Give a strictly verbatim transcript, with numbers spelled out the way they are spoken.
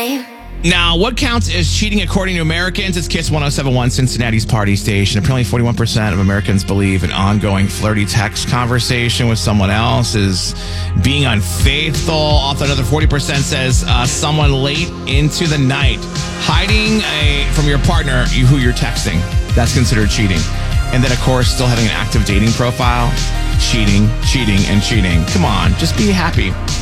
night. Now, what counts as cheating according to Americans? It's Kiss one oh seven point one, Cincinnati's party station. Apparently, forty-one percent of Americans believe an ongoing flirty text conversation with someone else is being unfaithful. Also, another forty percent says uh, someone late into the night hiding a, from your partner who you're texting. That's considered cheating. And then, of course, still having an active dating profile. Cheating, cheating, and cheating. Come on, just be happy.